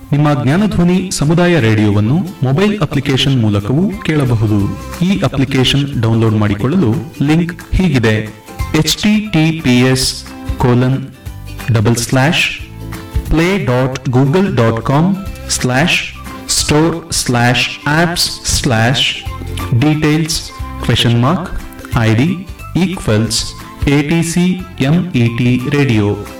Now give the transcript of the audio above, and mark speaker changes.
Speaker 1: ನಿಮ್ಮ ಜ್ಞಾನಧ್ವನಿ ಸಮುದಾಯ ರೇಡಿಯೋವನ್ನು mobile application ಮೂಲಕವೂ ಕೇಳಬಹುದು. ಈ ಅಪ್ಲಿಕೇಶನ್ ಡೌನ್ಲೋಡ್ ಮಾಡಿಕೊಳ್ಳಲು ಲಿಂಕ್ ಹೀಗಿದೆ: https://play.google.com/store/apps/details?id=ATC MET radio.